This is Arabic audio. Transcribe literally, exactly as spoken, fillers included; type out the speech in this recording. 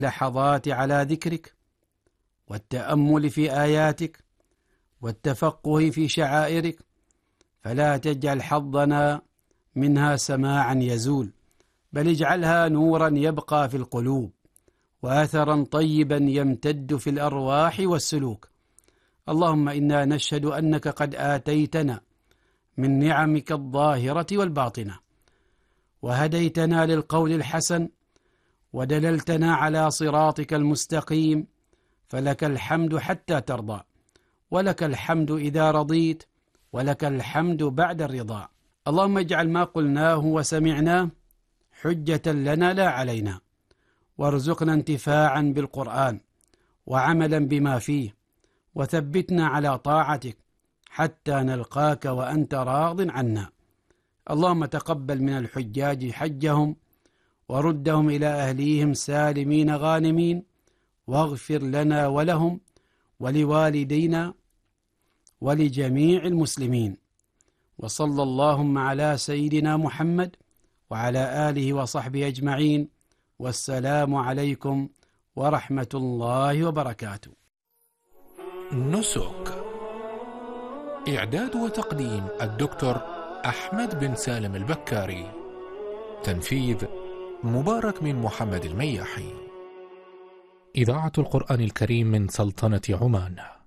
لحظات على ذكرك والتأمل في آياتك والتفقه في شعائرك، فلا تجعل حظنا منها سماعا يزول، بل اجعلها نورا يبقى في القلوب وأثرا طيبا يمتد في الأرواح والسلوك. اللهم إنا نشهد أنك قد آتيتنا من نعمك الظاهرة والباطنة، وهديتنا للقول الحسن، ودللتنا على صراطك المستقيم، فلك الحمد حتى ترضى، ولك الحمد إذا رضيت، ولك الحمد بعد الرضا. اللهم اجعل ما قلناه وسمعناه حجة لنا لا علينا، وارزقنا انتفاعا بالقرآن وعملا بما فيه، وثبتنا على طاعتك حتى نلقاك وأنت راض عنا. اللهم تقبل من الحجاج حجهم، وردهم إلى أهليهم سالمين غانمين، واغفر لنا ولهم ولوالدينا ولجميع المسلمين. وصلى اللهم على سيدنا محمد وعلى آله وصحبه أجمعين، والسلام عليكم ورحمة الله وبركاته. نسك. إعداد وتقديم الدكتور أحمد بن سالم البكاري. تنفيذ مبارك بن محمد المياحي. إذاعة القرآن الكريم من سلطنة عمان.